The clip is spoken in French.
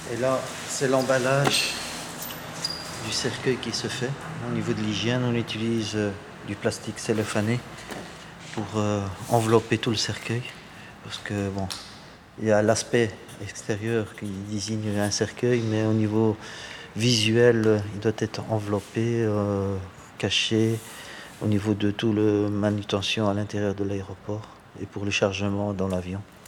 Et là, c'est l'emballage du cercueil qui se fait. Au niveau de l'hygiène, on utilise du plastique cellophané pour envelopper tout le cercueil. Parce que, bon, il y a l'aspect extérieur qui désigne un cercueil, mais au niveau visuel, il doit être enveloppé, caché, au niveau de tout le manutention à l'intérieur de l'aéroport et pour le chargement dans l'avion.